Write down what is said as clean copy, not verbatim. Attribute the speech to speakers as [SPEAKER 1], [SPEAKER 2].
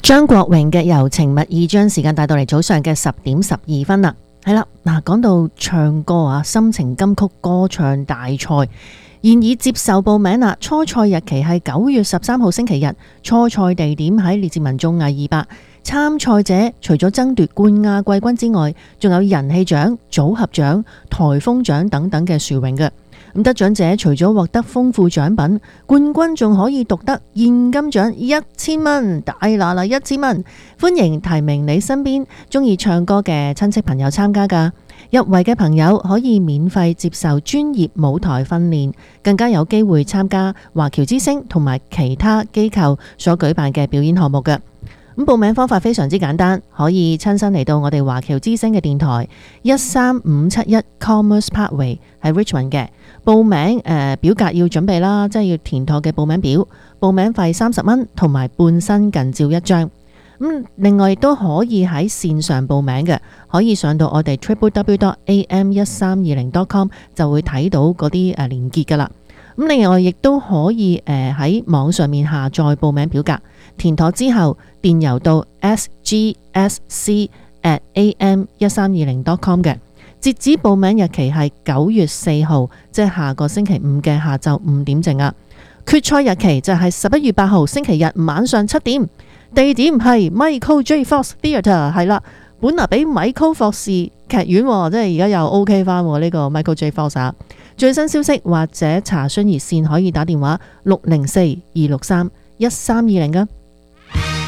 [SPEAKER 1] 張國榮嘅《柔情蜜意》將時間帶到嚟早上嘅10:12啦。係啦，嗱，講到唱歌啊，心情金曲歌唱大賽現已接受報名啦。初賽日期係9月13號星期日，初賽地點喺列治文綜藝200。參賽者除咗爭奪冠亞季軍之外，仲有人氣獎、組合獎、颱風獎等等嘅殊榮嘅。咁得獎者除咗獲得豐富獎品，冠軍仲可以獨得現金獎1000蚊，大拿啦1000蚊！歡迎提名你身邊中意唱歌嘅親戚朋友參加㗎。入圍嘅朋友可以免費接受專業舞台訓練，更加有機會參加華僑之星同埋其他機構所舉辦嘅表演項目嘅。咁報名方法非常之簡單，可以親身嚟到我哋華僑之星嘅電台13571 Commerce Parkway 喺 Richmond 嘅。報名表格要準備啦，即係要填妥嘅報名表，報名費30蚊，同埋半身近照一張。另外亦都可以喺線上報名嘅，可以上到我哋 www.am1320.com 就會睇到嗰啲連結噶啦。另外亦都可以喺網上面下載報名表格，填妥之後電郵到 sgsc@am1320.com 嘅。截止報名日期係9月4號，即係下個星期五嘅下晝5點正啊。決賽日期就係11月8號星期日晚上7點，地點係 Michael J. Fox Theatre， 係啦，本來俾 Michael 霍士劇院，即係而家又 OK 翻呢個 Michael J. Fox 啊。最新消息或者查詢熱線可以打電話604-263-1320㗎。